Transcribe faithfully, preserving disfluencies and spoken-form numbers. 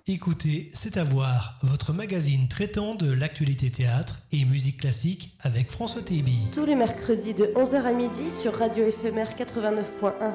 Écoutez, c'est à voir, votre magazine traitant de l'actualité théâtre et musique classique avec François Tébi. Tous les mercredis de onze heures à midi sur Radio Éphémère quatre-vingt-neuf point un.